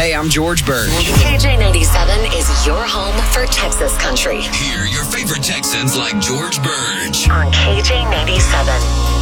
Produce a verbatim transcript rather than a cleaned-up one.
Hey, I'm George Bird. K J ninety-seven is your home for Texas country. Hear your favorite Texans like George Burge On K J ninety-seven.